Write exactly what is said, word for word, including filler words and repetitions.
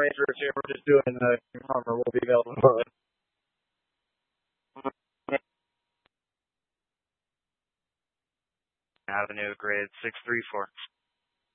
Rangers here. We're just doing the armor. We'll be available shortly. Avenue, grid six three four.